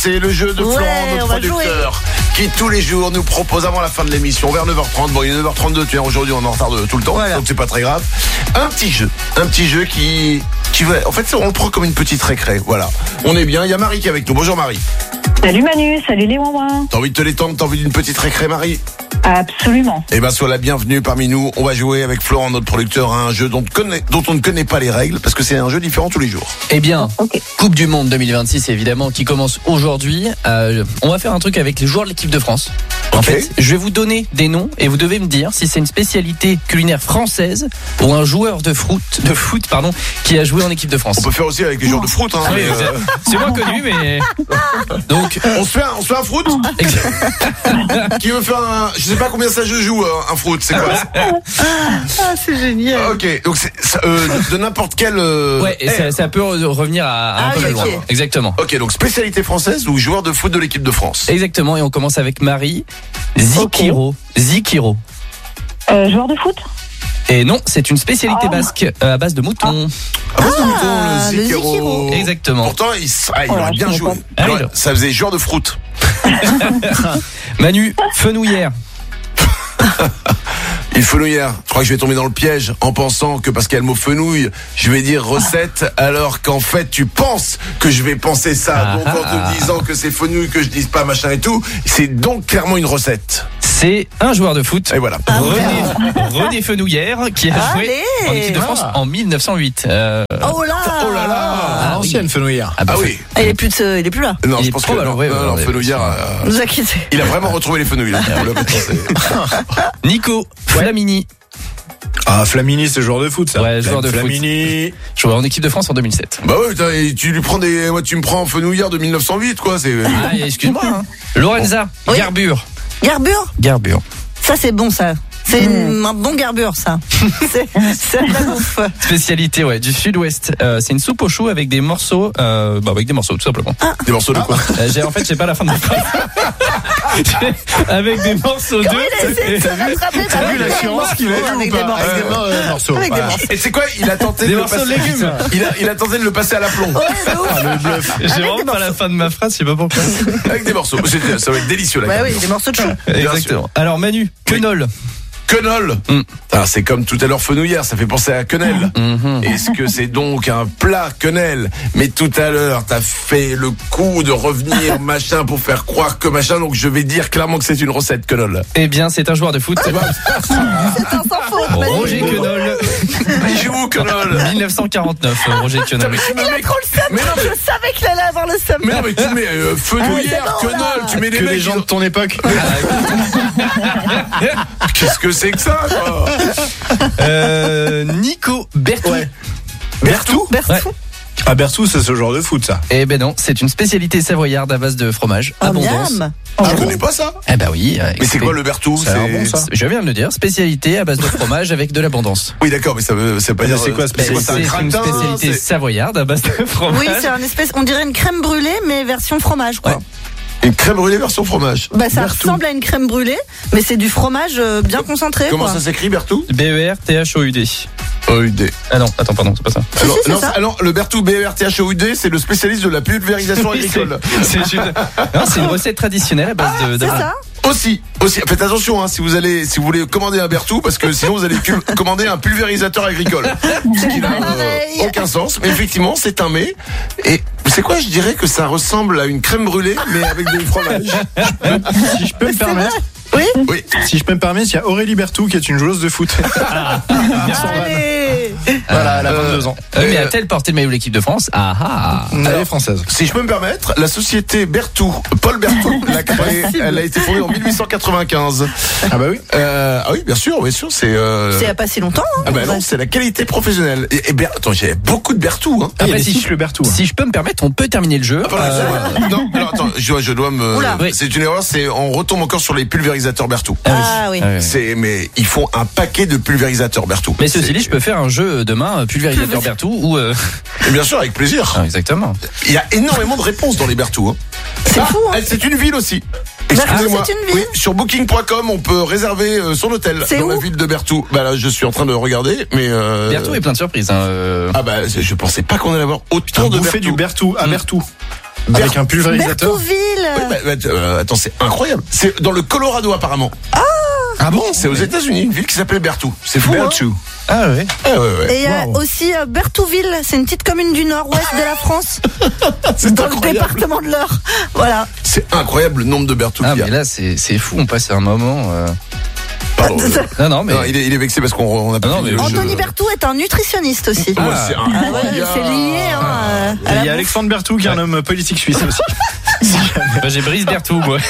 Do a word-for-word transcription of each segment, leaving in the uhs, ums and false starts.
C'est le jeu de Florent, Ouais, notre on va producteur, qui tous les jours nous propose avant la fin de l'émission, vers neuf heures trente. Bon, il est neuf heures trente-deux, tu vois, aujourd'hui on est en retard de tout le temps, Voilà. donc c'est pas très grave. Un petit jeu, un petit jeu qui, qui va, en fait, on le prend comme une petite récré. Voilà, on est bien. Il y a Marie qui est avec nous. Bonjour Marie. Salut Manu, salut les ouin-ouin. T'as envie de te détendre, t'as envie d'une petite récré, Marie? Absolument. Eh ben, sois la bienvenue parmi nous. On va jouer avec Florent, notre producteur, à un jeu dont, connaît, dont on ne connaît pas les règles, parce que c'est un jeu différent tous les jours. Eh bien, Ok. Coupe du Monde deux mille vingt-six, évidemment, qui commence aujourd'hui. Euh, on va faire un truc avec les joueurs de l'équipe de France. En Ok. fait, je vais vous donner des noms et vous devez me dire si c'est une spécialité culinaire française ou un joueur de foot, de foot pardon, qui a joué en équipe de France. On peut faire aussi avec les joueurs de fruit, hein. Oui, mais, euh, c'est- c'est moins connu, mais donc on se fait un, on se fait un fruit. Qui veut faire un, je sais pas combien ça je joue, un, un fruit, c'est quoi? Ah, c'est génial. Ok, donc c'est ça, euh, de, de n'importe quel. Euh, ouais, et ça, ça peut re- revenir à, à un Ah peu oui, plus loin. ok. Exactement. Ok, donc spécialité française ou joueur de foot de l'équipe de France. Exactement, et on commence avec Marie Zikiro. Zikiro. Euh, joueur de foot. Et non, c'est une spécialité Oh. basque euh, à base de mouton. Ah, base de mouton, le le Zikiro. Zikiro. Exactement. Pourtant, il, s- ah, il Oh là, aurait bien je joué. connais pas. Il aurait- Ah oui. ça faisait joueur de fruit. Manu Fenouillère. Il fenouillère. Je crois que je vais tomber dans le piège en pensant que parce qu'il y a le mot fenouil, je vais dire recette, alors qu'en fait tu penses que je vais penser ça. Ah Donc en ah. te disant que c'est fenouil, que je dise pas machin et tout, c'est donc clairement une recette. C'est un joueur de foot. Et voilà. René, René Fenouillère qui a joué Allez. en équipe de France en mille neuf cent huit. Euh, Oh là. Oh là là. ah, Ancienne Fenouillère. ah bah, Ah oui. Ah, il est plus, de- il est plus là. Non, Il je est pense que probable, non, ouais, non, ouais, non, ouais, Fenouillère, euh, Ne vous inquiétez. il a vraiment retrouvé les fenouils là. Pour le coup, c'est- Nico Flamini, Ah, Flamini, c'est joueur de foot, ça. Ouais, joueur de foot. Flamini. joué en équipe de France en deux mille sept. Bah ouais, putain, et tu lui prends des, moi tu me prends fenouillère de mille neuf cent huit quoi. C'est. Ah, excuse-moi. Hein. Lorenza Oui. Garbure. Garbure. Garbure. Ça, c'est bon, ça. C'est une- un bon garbure, ça. c'est c'est de la bouffe. Spécialité ouais du sud-ouest. Euh, c'est une soupe au chou avec des morceaux, euh, bah avec des morceaux tout simplement. Des morceaux de quoi? Euh, j'ai en fait j'ai pas la fin de ma phrase. Avec des morceaux Comment il a d'œufs. essayé de se rattraper T'as vu l'assurance qu'il a eu avec ou des pas? morceaux. Avec des mor- euh, morceaux. Avec des Voilà. morceaux. Et c'est quoi? Il a tenté Des de le morceaux de passer. légumes. Il a, il a tenté de le passer à l'aplomb. Ouais, de ouf. Ah, le bluff. J'ai Avec vraiment des pas la fin de ma phrase, je sais pas pourquoi. Avec des morceaux. C'est- Ça va être délicieux là. Ouais, quand oui, même. des morceaux de chou. Exactement. Alors Manu, Quenol. Quenol. Mm. Ah, c'est comme tout à l'heure fenouillère, ça fait penser à quenelle. Mhm. Est-ce que c'est donc un plat quenelle? Mais tout à l'heure, t'as fait le coup de revenir machin pour faire croire que machin, donc je vais dire clairement que c'est une recette quenol. Eh bien, c'est un joueur de foot. C'est un sans faute. Roger Quenol. Il joue où quenol? mille neuf cent quarante-neuf, Roger Quenol. Mais tu me Il a mets, trop le seum. Mais non, mais- Je savais qu'il allait avoir le seum. mais non, mais tu mets euh, fenouillère, Ah, c'est bon, là. quenol, tu mets des Que mecs. les gens de ton époque. Qu'est-ce que c'est que ça, quoi? Euh, Nico Bertou. Ouais. Bertou? Bertou. Ouais. Ah, Bertou, c'est ce genre de foot, ça. Eh ben non, c'est une spécialité savoyarde à base de fromage. Oh, Abondance. miam. Je connais pas ça. Eh ben oui. euh, Mais c'est quoi le Bertou? Ça a l'air bon, ça. Je viens de le dire, spécialité à base de fromage avec de l'abondance. Oui, d'accord, mais ça veut, ça veut pas Mais dire. c'est quoi, euh, spécialité? c'est C'est un une gratin, spécialité c'est savoyarde à base de fromage. Oui, c'est un espèce, on dirait une crème brûlée, mais version fromage, quoi. Ouais. une crème brûlée version fromage. Bah, ça Bertou. ressemble à une crème brûlée, mais c'est du fromage euh, bien concentré, Comment quoi. ça s'écrit, Bertou? B E R T H O U D. O U D. Ah non, attends, pardon, c'est pas ça. Si, Alors, si, c'est non, ça. alors, le Bertou B E R T H O U D, c'est le spécialiste de la pulvérisation agricole. C'est c'est une... non, c'est une recette traditionnelle à base de. C'est d'avoine. ça. Aussi, aussi, faites attention, hein, si vous allez, si vous voulez commander un Bertou, parce que sinon vous allez cul- commander un pulvérisateur agricole. Ce qui n'a euh, pareil. aucun sens. Mais effectivement, c'est un mets. Et c'est quoi, je dirais que ça ressemble à une crème brûlée, mais avec du fromage. Si je peux me permettre. Oui. Oui. Si je peux me permettre, il y a Aurélie Bertou qui est une joueuse de foot. Allez. Voilà, elle a Euh, vingt-deux ans. Euh, mais Euh, a-t-elle porté le maillot de l'équipe de France? Ah ah. Elle est française. Si je peux me permettre, la société Bertou, Paul Bertou, l'a créée, elle a été fondée en mille huit cent quatre-vingt-quinze. Ah bah oui. Euh, ah oui, bien sûr, bien sûr, c'est. Euh... C'est il y a pas si longtemps. Hein. Ah bah non, c'est la qualité professionnelle. Et, et Ber... attends, j'ai beaucoup de Bertou, hein. Ah, il y a Après, des si, cycles je, Bertou. hein. si je peux me permettre, on peut terminer le jeu. Ah, pardon, Euh, excusez-moi. Non, alors attends, je, je dois me. Oula. Oui. C'est une erreur, c'est on retombe encore sur les pulvérisateurs Bertou. Ah oui. Ah oui. C'est mais ils font un paquet de pulvérisateurs Bertou. Mais ceci C'est- dit, je peux faire un jeu demain, euh, pulvérisateur Bertou ou. Euh... Et bien sûr, avec plaisir. Ah, exactement. Il y a énormément de réponses dans les Bertou. Hein. C'est Ah, fou, hein. c'est une ville aussi. Bertou, Excusez-moi. c'est une ville. Oui, sur booking point com, on peut réserver euh, son hôtel C'est dans où la ville de Bertou. Bah là, je suis en train de regarder, mais. Euh... Bertou est plein de surprises. Hein. euh. Ah bah, c'est- je pensais pas qu'on allait avoir autant T'as de bouffé Bertou. du Bertou à Mm. Bertou. Avec un pulvérisateur. Bertouville. Oui, bah, bah, euh, attends, c'est incroyable. C'est dans le Colorado apparemment. Ah bon? C'est aux États-Unis, une ville qui s'appelle Bertou. C'est fou, hein? Bertou. Ah ouais. Ah, ouais, ouais. Et il y a Wow. aussi euh, Bertouville, c'est une petite commune du nord-ouest de la France, C'est dans le incroyable. département de l'Eure. Voilà. C'est incroyable le nombre de Bertou Ah qu'il y a. mais là c'est c'est fou, on passe un moment. euh, Pardon. Non non mais. Non, il, est, il est vexé parce qu'on on a pas Ah non, fini mais le jeu. Anthony Berthoud est un nutritionniste aussi. Oh, c'est Ah ouais, incroyable. c'est lié hein, à Et la il y a bouffe. Alexandre Berthoud qui est un homme politique suisse aussi. Bah, j'ai Brice Berthoud moi.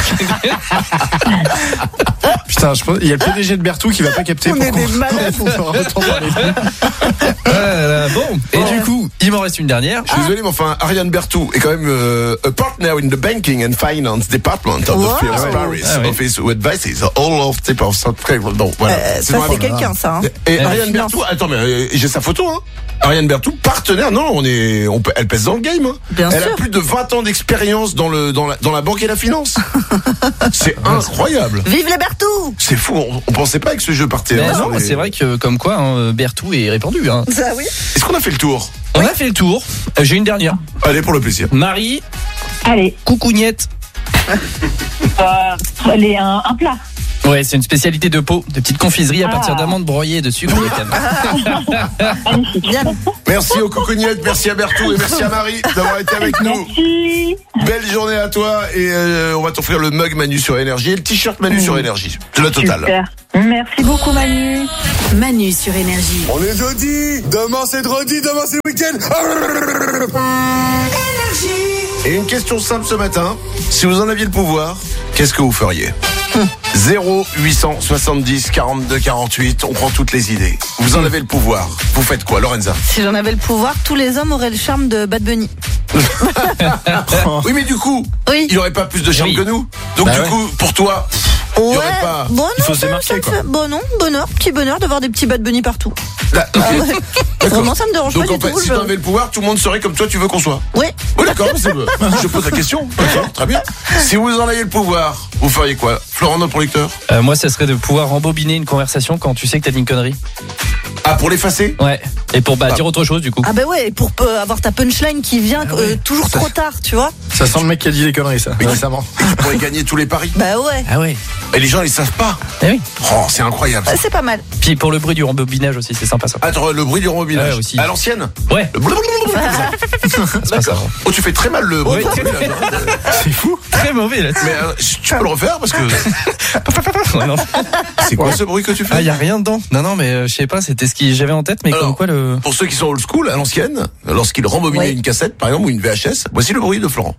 Putain, je pense, il y a le P D G de Berthoud qui va pas capter. On est pourquoi des malades. on va autant parler de lui. Ah là là, bon. Et du coup, il m'en reste une dernière. Je suis désolé, mais enfin, Ariane Berthoud est quand même euh, a partner in the banking and finance department of Wow. the Philips Ah ouais. Paris Ah ouais. office who advises all of type of subscribers. Donc voilà. Euh, ça moi, c'est voilà. quelqu'un ça. Hein. Et Euh, Ariane finance. Berthoud, attends, mais euh, j'ai sa photo, hein. Ariane Berthoud, partenaire, non, on est, on peut, elle pèse dans le game, hein. Bien elle sûr. a plus de vingt ans d'expérience dans le, dans la, dans la banque et la finance. C'est incroyable. Vive les Berthoud. C'est fou, on, on pensait pas que ce jeu partait. Mais hein, sur non, les- c'est vrai que comme quoi hein, Berthoud est répandu. Hein. Ça oui. Est-ce qu'on a fait le tour? On a fait le tour. Euh, J'ai une dernière. Allez, pour le plaisir. Marie, Allez, coucougnette. euh, les, un, un plat. Ouais, c'est une spécialité de pot, de petites confiseries à Ah. partir d'amandes broyées et de sucre de canne. Magnifique. Bien. Merci aux coucougnettes, merci à Berthoud et merci à Marie d'avoir été avec nous. Merci. Belle journée à toi et euh, on va t'offrir le mug Manu sur Énergie et le t-shirt Manu sur Énergie. C'est la totale. Super. Merci beaucoup Manu. Manu sur Énergie. On est jeudi, demain c'est dredi, demain c'est week-end. Et une question simple ce matin, si vous en aviez le pouvoir, qu'est-ce que vous feriez? zéro huit cent soixante-dix quarante-deux quarante-huit, on prend toutes les idées. Vous en avez le pouvoir, vous faites quoi, Lorenza? Si j'en avais le pouvoir, tous les hommes auraient le charme de Bad Bunny. Oui mais du coup, Oui. il aurait pas plus de charme Oui. que nous. Donc Bah du ouais. coup, pour toi, Ouais. y aurait pas- Bon non, Il faut se ça, démarquer, ça me quoi. fait- bon non, bonheur, petit bonheur de voir des petits Bad Bunny partout. là, ok. Ah ouais. D'accord. Vraiment, ça me dérange Donc pas en du fait, tout. si je- tu avais le pouvoir, tout le monde serait comme toi tu veux qu'on soit. Oui. Oui d'accord, c'est je pose la question. D'accord, très bien. Si vous en aviez le pouvoir, vous feriez quoi? Florent, notre producteur? Euh, moi, ça serait de pouvoir rembobiner une conversation quand tu sais que t'as dit une connerie. Ah, pour l'effacer? Ouais. Et pour bah, Ah. dire autre chose du coup. Ah bah ouais, et pour peu avoir ta punchline qui vient Ah euh, toujours trop tard, tu vois. Ça sent le mec qui a dit des conneries, ça, récemment. Tu pourrais gagner tous les paris. Bah ouais. Ah ouais. Et les gens, ils savent pas. Eh oui. Oh, c'est incroyable. Ah, c'est pas mal. Puis pour le bruit du rembobinage aussi, c'est sympa ça. Attends, le bruit du rembobinage. Ouais, aussi. À l'ancienne? Ouais. Le blablabla. C'est pas ça. Oh, tu fais très mal le bruit du Oui. rembobinage. hein. C'est fou. Très mauvais là. Mais euh, tu peux le refaire parce que Ouais, non. c'est quoi ce bruit que tu fais? Ah, y a rien dedans. Non, non, mais euh, je sais pas, c'était ce que j'avais en tête, mais Alors, comme quoi le. Pour ceux qui sont old school, à l'ancienne, lorsqu'il rembobinait Oui. une cassette, par exemple, ou une V H S, voici le bruit de Florent.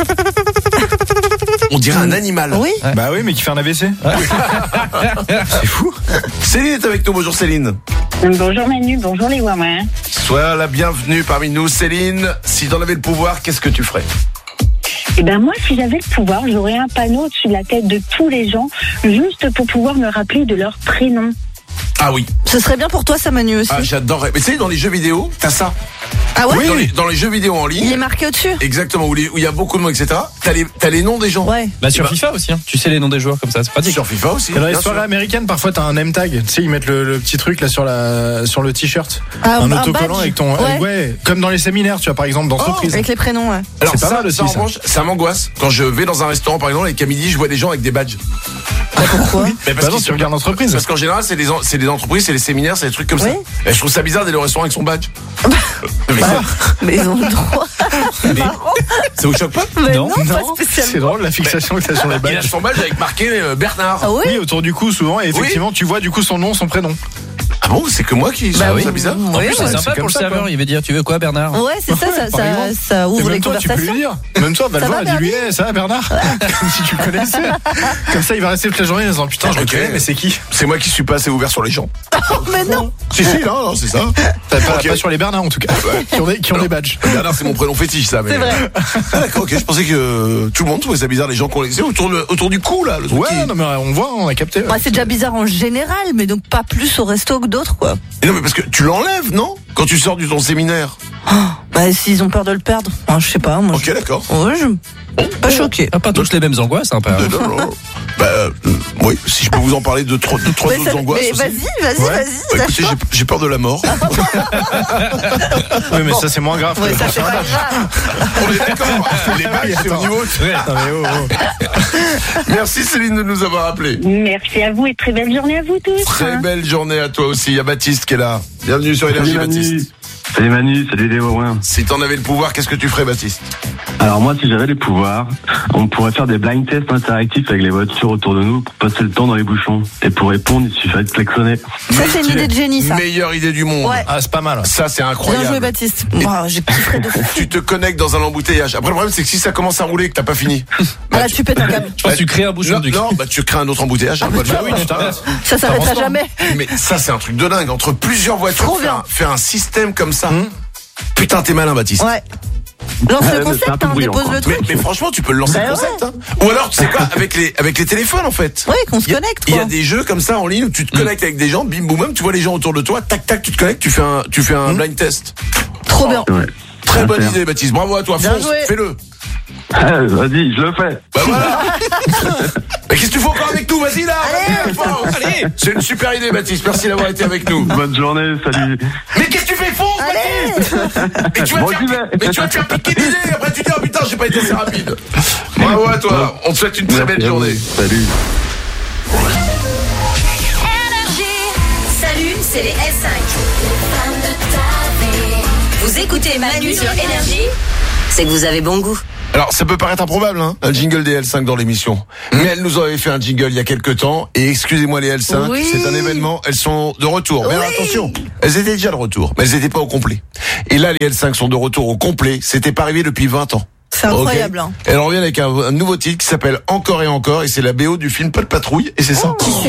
On dirait un animal. Oui. Ouais. Bah oui, mais qui fait un A V C. C'est fou. Céline est avec nous. Bonjour Céline. Bonjour Manu, bonjour les Wawa. Sois la bienvenue parmi nous. Céline, si t'en avais le pouvoir, qu'est-ce que tu ferais? Eh ben moi, si j'avais le pouvoir, j'aurais un panneau au-dessus de la tête de tous les gens, juste pour pouvoir me rappeler de leur prénom. Ah oui. Ce serait bien pour toi, ça, Manu aussi. Ah, j'adorerais. Mais tu sais, dans les jeux vidéo, t'as ça. Ah ouais. Dans les, dans les jeux vidéo en Il est ligne, marqué au-dessus. exactement, où les- où il y a beaucoup de mots, et cetera, t'as les, t'as les noms des gens. Ouais. Bah sur Eh ben- FIFA aussi, hein. Tu sais les noms des joueurs comme ça, c'est pratique. Sur FIFA aussi. Et dans les bien soirées sûr. américaines, parfois t'as un name tag. Tu sais, ils mettent le, le petit truc là sur la sur le t-shirt, Ah, un un autocollant badge. avec ton, Ouais. avec- ouais, comme dans les séminaires, tu vois, par exemple d'entreprise. Avec les prénoms, ouais. Alors C'est pas ça, mal aussi, ça, en ça. revanche, ça m'angoisse. Quand je vais dans un restaurant, par exemple, et qu'à midi, je vois des gens avec des badges. Pourquoi? Mais Bah non, qu'ils tu regardes l'entreprise. Parce qu'en général, c'est des, en- c'est des entreprises, c'est des séminaires, c'est des trucs comme Oui. ça. Et je trouve ça bizarre d'aller au restaurant avec son badge. Mais Mais ils ont le droit. C'est marrant. ça vous choque pas? Mais Non. non, pas Non, spécialement. c'est drôle la fixation que t'as sur les Il a badges. son badge avec marqué euh, Bernard. Ah oui. Oui, autour du cou souvent, et effectivement, tu vois du coup son nom, son prénom. Ah bon, c'est que moi qui Bah trouve oui. ça bizarre. En Oui, plus, c'est ouais, sympa c'est pour le comme ça, serveur, quoi. il veut dire tu veux quoi Bernard? Ouais, c'est ça, ça, par ça, exemple. ça Et ouvre même les toi, tu peux lui conversations. dire. Même toi, va le Ça voir, va, dis-lui, Bernie eh, ça va Bernard? Comme si tu le connaissais. Comme ça, il va rester toute la journée en disant putain, je le Ok. connais, mais c'est qui? C'est moi qui suis pas assez ouvert sur les gens. Mais non. Si, si, non, non, c'est ça. T'as pas, Ok. pas sur les Bernards en tout cas, qui ont des, qui ont des badges. Bernard, c'est mon prénom fétiche, ça. Mais... C'est vrai. Ah, d'accord, ok, je pensais que euh, tout le monde trouvait ça bizarre, les gens qu'on laissait autour, de- autour du cou, là. Le truc Ouais, qui- non mais on voit, on a capté. Bah, c'est déjà bizarre en général, mais donc pas plus au resto que d'autres, quoi. Et non, mais parce que tu l'enlèves, non? Quand tu sors de ton séminaire. Bah, s'ils ont peur de le perdre. Enfin, je sais pas, moi. Ok, d'accord. je... Ouais, je... Pas Pas choqué. Ah, pas tous les mêmes angoisses, hein, pas. Non, non, non. Bah, euh, oui, si je peux vous en parler de trois, de trois Mais, autres ça- angoisses. mais aussi. vas-y, vas-y, Ouais. vas-y. Bah, écoutez, j'ai, j'ai peur de la mort. Oui, mais ça, c'est moins grave. Ouais, que ça le c'est pas grave. On est d'accord. Les bails, c'est au niveau. Ouais, attends, mais oh, oh. Merci Céline de nous avoir appelé. Merci à vous et très belle journée à vous tous. Très belle journée à toi aussi. Il y a Baptiste qui est là. Bienvenue sur Énergie, Salut Manu. Baptiste. Salut Manu, salut les Wawins. Si t'en avais le pouvoir, qu'est-ce que tu ferais, Baptiste? Alors moi, si j'avais les pouvoirs, on pourrait faire des blind tests interactifs avec les voitures autour de nous pour passer le temps dans les bouchons. Et pour répondre, il suffirait de klaxonner. Ça, c'est une idée de génie, ça. Meilleure idée du monde. Ouais. Ah, c'est pas mal. Ça, c'est Bien incroyable. joué, Baptiste. Moi, j'ai kifferé de fou. Tu te connectes dans un embouteillage. Après, le problème, c'est que si ça commence à rouler et que t'as pas fini. Ah là, tu pètes un câble. Je pense que tu crées un bouchon Non, du non, bah, tu crées un autre embouteillage. hein, bah, tu- oui, tu t'arrêtes. Ça s'arrêtera jamais. Mais ça, c'est un truc de dingue. Entre plusieurs voitures, Trop faire, bien. un- faire un système comme ça. Putain, t'es malin, Baptiste. Ouais. Lance Ouais, le mais c'est un concept, peu hein, bruyant, dépose quoi. le Mais, truc. mais franchement, tu peux le lancer Bah le concept. Hein. Ou alors, tu sais quoi, avec les, avec les téléphones, en fait. Ouais, qu'on se Il y a- connecte, Il y a quoi. des jeux comme ça en ligne où tu te connectes avec des gens, bim boum, boum, tu vois les gens autour de toi, tac tac, tu te connectes, tu fais un, tu fais un blind test. Trop bien. Ouais. Très Ah, bonne faire. idée, Baptiste. Bravo à toi. Bien Fonce, joué. fais-le. Ah, vas-y, je le fais. Bah voilà. Mais qu'est-ce que tu fais encore avec nous? Vas-y là. Allez, vas-y, fonce. Allez. C'est une super idée, Baptiste. Merci d'avoir été avec nous. Bonne journée, salut. Mais qu'est-ce que tu fais? Fonce, Baptiste. Mais tu vas Bon, te j'y faire, vais. mais tu vas te faire piquer l'idée. Et après tu dis oh putain, j'ai pas été assez rapide. Bravo à toi. On te souhaite une très belle Merci à vous. journée. Salut. Salut, c'est les L cinq. Vous écoutez Manu sur Énergie, c'est que vous avez bon goût. Alors, ça peut paraître improbable, hein, un jingle des L cinq dans l'émission. Mais elles nous avaient fait un jingle il y a quelques temps. Et excusez-moi les L cinq, Oui. c'est un événement. Elles sont de retour. Mais alors, Oui. attention, elles étaient déjà de retour, mais elles n'étaient pas au complet. Et là, les L cinq sont de retour au complet. C'était pas arrivé depuis vingt ans. C'est incroyable, Ok. hein. Elles reviennent avec un, un nouveau titre qui s'appelle Encore et Encore. Et c'est la B O du film Pas de patrouille. Et c'est ça.